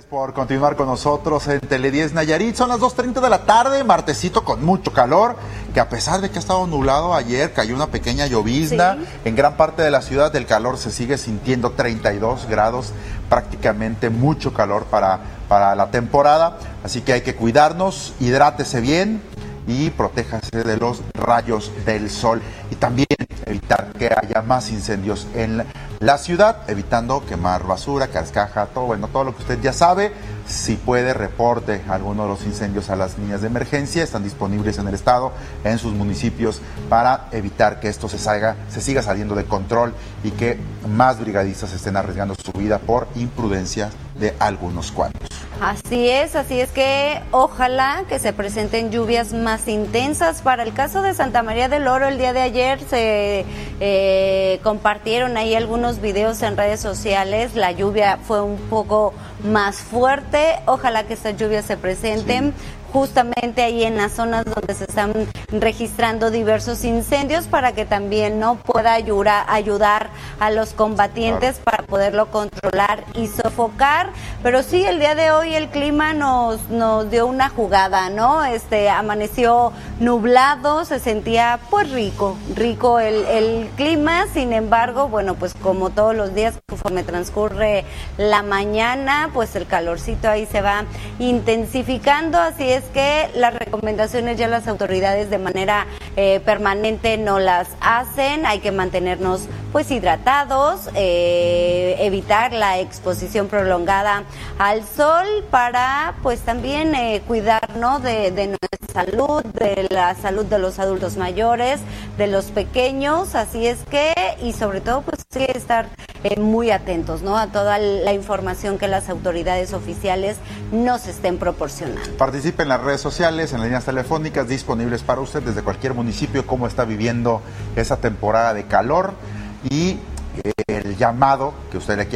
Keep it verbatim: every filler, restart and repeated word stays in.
Por continuar con nosotros en Tele diez Nayarit. Son las dos treinta de la tarde, martesito con mucho calor, que a pesar de que ha estado nublado ayer, cayó una pequeña llovizna. Sí. En gran parte de la ciudad el calor se sigue sintiendo, treinta y dos grados, prácticamente mucho calor para, para la temporada. Así que hay que cuidarnos, hidrátese bien y protéjase de los rayos del sol. Y también evitar que haya más incendios en la La ciudad, evitando quemar basura, cascaja, todo, bueno, todo lo que usted ya sabe. Si puede, reporte algunos de los incendios a las líneas de emergencia. Están disponibles en el estado, en sus municipios, para evitar que esto se salga, se siga saliendo de control y que más brigadistas estén arriesgando su vida por imprudencia de algunos cuantos. Así es, así es que ojalá que se presenten lluvias más intensas. Para el caso de Santa María del Oro, el día de ayer se eh, compartieron ahí algunos videos en redes sociales. La lluvia fue un poco más fuerte. Ojalá que estas lluvias se presenten. Sí. Justamente ahí en las zonas donde se están registrando diversos incendios, para que también no pueda ayudar, ayudar a los combatientes, claro, para poderlo controlar y sofocar. Pero sí, el día de hoy el clima nos nos dio una jugada, ¿no? Este amaneció nublado, se sentía pues rico, rico el, el clima. Sin embargo, bueno, pues como todos los días, conforme transcurre la mañana, pues el calorcito ahí se va intensificando. Así es que las recomendaciones ya las autoridades de manera eh, permanente no las hacen. Hay que mantenernos pues hidratados, eh, evitar la exposición prolongada al sol, para pues también eh, cuidar, ¿no?, de, de nuestra salud, de la salud de los adultos mayores, de los pequeños. Así es que, y sobre todo pues sí estar eh, muy atentos, ¿no?, a toda la información que las autoridades oficiales nos estén proporcionando. Participe en las redes sociales, en las líneas telefónicas disponibles para usted desde cualquier municipio, cómo está viviendo esa temporada de calor y el llamado que usted le quiera